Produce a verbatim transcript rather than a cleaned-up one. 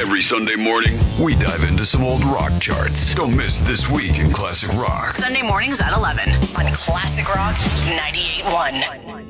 Every Sunday morning, we dive into some old rock charts. Don't miss This Week in Classic Rock. Sunday mornings at eleven on Classic Rock ninety-eight point one.